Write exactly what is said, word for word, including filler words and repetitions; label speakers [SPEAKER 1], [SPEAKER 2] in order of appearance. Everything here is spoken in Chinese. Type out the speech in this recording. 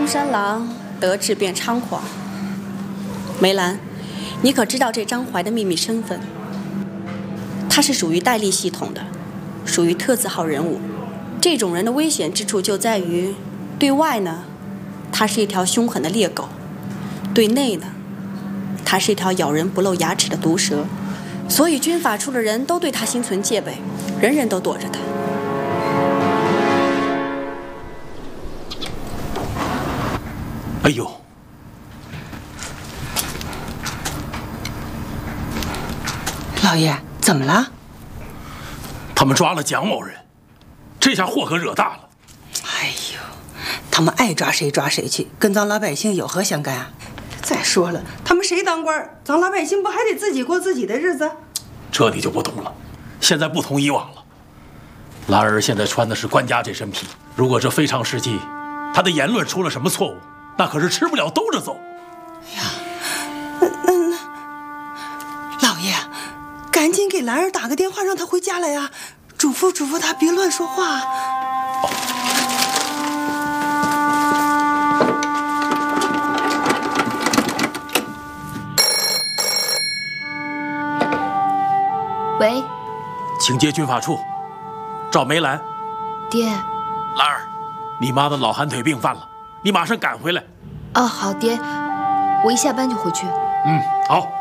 [SPEAKER 1] 山狼得志便猖狂。梅兰，你可知道这张怀的秘密身份？他是属于戴笠系统的，属于特字号人物。这种人的危险之处就在于，对外呢，他是一条凶狠的猎狗；对内呢，他是一条咬人不露牙齿的毒蛇。所以军法处的人都对他心存戒备，人人都躲着他。
[SPEAKER 2] 哎呦！
[SPEAKER 3] 老爷，怎么了？
[SPEAKER 2] 他们抓了蒋某人，这下祸可惹大了。
[SPEAKER 3] 哎呦，他们爱抓谁抓谁去，跟咱老百姓有何相干啊？再说了，他们谁当官，咱老百姓不还得自己过自己的日子？
[SPEAKER 2] 这你就不懂了，现在不同以往了。兰儿现在穿的是官家这身皮，如果这非常时期，他的言论出了什么错误，那可是吃不了兜着走。
[SPEAKER 3] 哎呀，那那老爷，赶紧给兰儿打个电话，让她回家来呀，嘱咐嘱咐她别乱说话。哦。
[SPEAKER 4] 喂，
[SPEAKER 2] 请接军法处，赵梅兰。
[SPEAKER 4] 爹。
[SPEAKER 2] 兰儿，你妈的老寒腿病犯了，你马上赶回来。
[SPEAKER 4] 哦，好，爹，我一下班就回去。
[SPEAKER 2] 嗯，好。